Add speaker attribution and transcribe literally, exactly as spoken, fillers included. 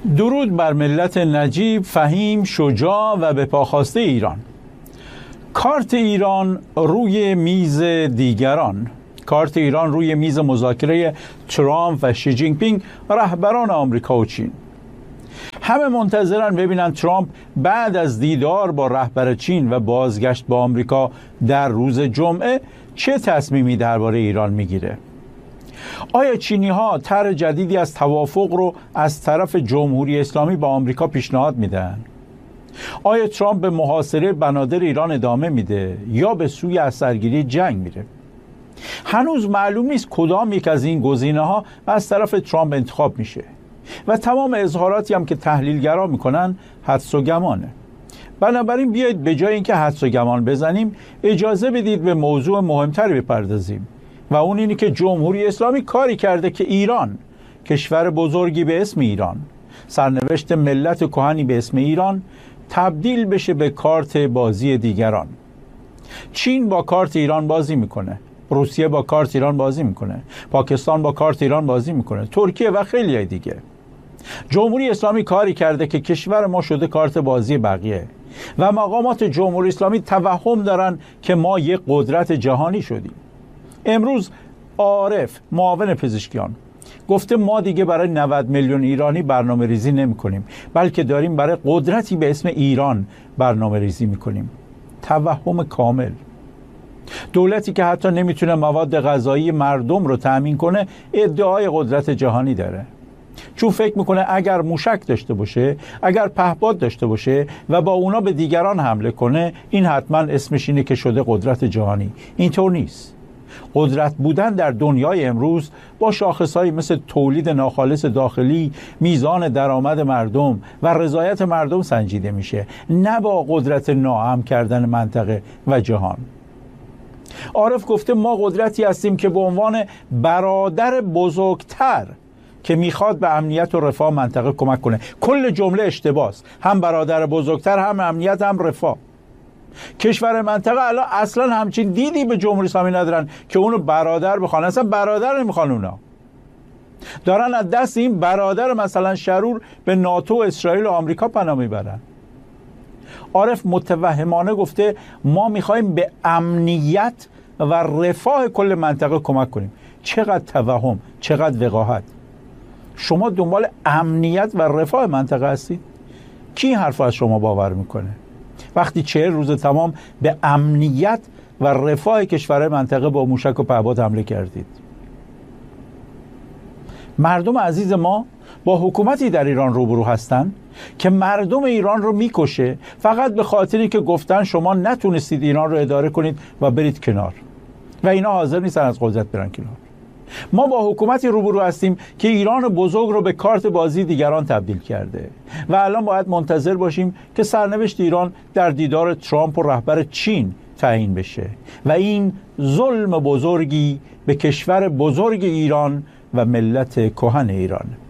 Speaker 1: درود بر ملت نجیب، فهیم، شجاع و به پاخواسته ایران. کارت ایران روی میز دیگران. کارت ایران روی میز مذاکره ترامپ و شی جین پینگ، رهبران آمریکا و چین. همه منتظرن ببینن ترامپ بعد از دیدار با رهبر چین و بازگشت با آمریکا در روز جمعه چه تصمیمی درباره ایران میگیره. آیا چینی ها طرح جدیدی از توافق رو از طرف جمهوری اسلامی با آمریکا پیشنهاد میدن؟ آیا ترامپ به محاصره بنادر ایران ادامه میده یا به سوی اثرگیری جنگ میره؟ هنوز معلوم نیست کدام یک از این گزینه ها از طرف ترامپ انتخاب میشه و تمام اظهاراتی هم که تحلیلگرا میکنن حدس و گمانه. بنابراین بیایید به جای اینکه حدس و گمان بزنیم اجازه بدید به موضوع مهمتری بپردازیم و اون اینی که جمهوری اسلامی کاری کرده که ایران، کشور بزرگی به اسم ایران، سرنوشت ملت کهنی به اسم ایران، تبدیل بشه به کارت بازی دیگران. چین با کارت ایران بازی میکنه، روسیه با کارت ایران بازی میکنه، پاکستان با کارت ایران بازی میکنه، ترکیه و خیلی دیگه. جمهوری اسلامی کاری کرده که کشور ما شده کارت بازی بقیه و مقامات جمهوری اسلامی توهم دارن که ما یک قدرت جهانی شدیم. امروز عارف، معاون پزشکیان، گفته ما دیگه برای نود میلیون ایرانی برنامه ریزی نمی کنیم، بلکه داریم برای قدرتی به اسم ایران برنامه ریزی می کنیم. توهم کامل. دولتی که حتی نمیتونه مواد غذایی مردم رو تأمین کنه ادعای قدرت جهانی داره، چون فکر میکنه اگر موشک داشته باشه، اگر پهپاد داشته باشه و با اونا به دیگران حمله کنه، این حتما اسمش اینه که شده قدرت جهانی. اینطور نیست. قدرت بودن در دنیای امروز با شاخصهایی مثل تولید ناخالص داخلی، میزان درآمد مردم و رضایت مردم سنجیده میشه، نه با قدرت ناهم کردن منطقه و جهان. عارف گفته ما قدرتی هستیم که به عنوان برادر بزرگتر که میخواد به امنیت و رفاه منطقه کمک کنه. کل جمله اشتباهه. هم برادر بزرگتر، هم امنیت، هم رفاه. کشور منطقه الان اصلا همچین دیدی به جمهوری اسلامی ندارن که اونو برادر بخوان. اصلا برادر نمیخوان. اونا دارن از دست این برادر مثلا شرور به ناتو، اسرائیل و آمریکا پناه میبرن. عارف متوهمانه گفته ما میخوایم به امنیت و رفاه کل منطقه کمک کنیم. چقدر توهم، چقدر وقاحت. شما دنبال امنیت و رفاه منطقه هستید؟ کی این حرف از شما باور میکنه؟ وقتی چهل روز تمام به امنیت و رفاه کشورهای منطقه با موشک و پهپاد حمله کردید. مردم عزیز ما با حکومتی در ایران روبرو هستند که مردم ایران رو میکشه فقط به خاطری که گفتن شما نتونستید ایران رو اداره کنید و برید کنار، و اینا حاضر نیستن از قدرت برن کنار. ما با حکومتی روبرو هستیم که ایران بزرگ رو به کارت بازی دیگران تبدیل کرده و الان باید منتظر باشیم که سرنوشت ایران در دیدار ترامپ و رهبر چین تعیین بشه و این ظلم بزرگی به کشور بزرگ ایران و ملت کهن ایران.